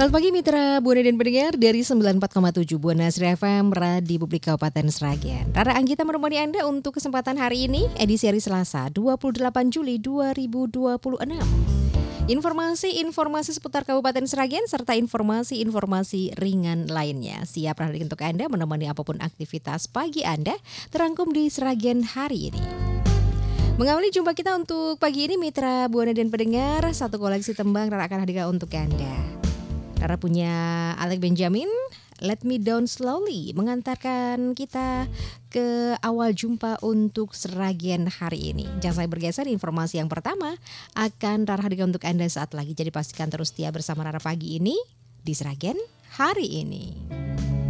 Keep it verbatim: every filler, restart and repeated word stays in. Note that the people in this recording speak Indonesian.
Selamat pagi mitra Buana dan pendengar dari sembilan puluh empat koma tujuh Buana Asri F M Radio Publik Kabupaten Sragen. Rara Anggita menemani Anda untuk kesempatan hari ini, edisi hari Selasa dua puluh delapan Juli dua ribu dua puluh enam. Informasi-informasi seputar Kabupaten Sragen serta informasi-informasi ringan lainnya siap hadir untuk Anda menemani apapun aktivitas pagi Anda terangkum di Sragen hari ini. Mengawali jumpa kita untuk pagi ini mitra Buana dan pendengar, satu koleksi tembang Rara akan hadirkan untuk Anda. Rara punya Alec Benjamin, Let Me Down Slowly, mengantarkan kita ke awal jumpa untuk Sragen hari ini. Jangan saya bergeser, informasi yang pertama akan Rara hadirkan untuk Anda saat lagi. Jadi pastikan terus setia bersama Rara pagi ini di Sragen hari ini.